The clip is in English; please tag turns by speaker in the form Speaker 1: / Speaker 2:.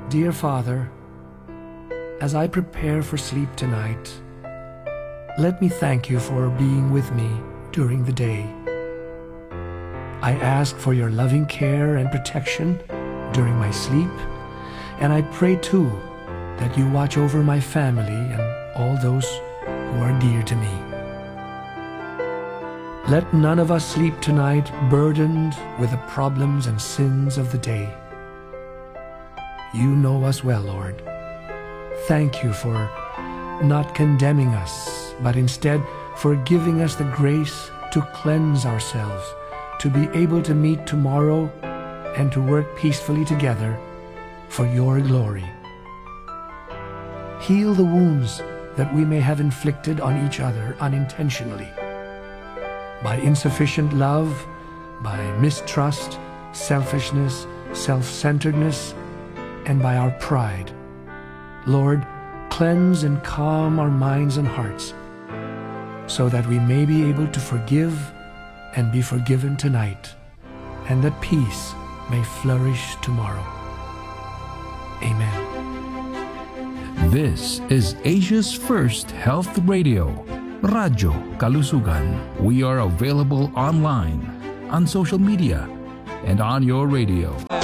Speaker 1: Dear Father, as I prepare for sleep tonight, let me thank you for being with me during the day. I ask for your loving care and protection during my sleep, and I pray too that you watch over my family and all those who are dear to me. Let none of us sleep tonight burdened with the problems and sins of the day. You know us well, Lord. Thank you for not condemning us, but instead for giving us the grace to cleanse ourselves, to be able to meet tomorrow and to work peacefully together for your glory. Heal the wounds that we may have inflicted on each other unintentionally, by insufficient love, by mistrust, selfishness, self-centeredness, and by our pride. Lord, cleanse and calm our minds and hearts so that we may be able to forgive and be forgiven tonight, and that peace may flourish tomorrow. Amen.
Speaker 2: This is Asia's first health radio, Radyo Kalusugan. We are available online, on social media, and on your radio.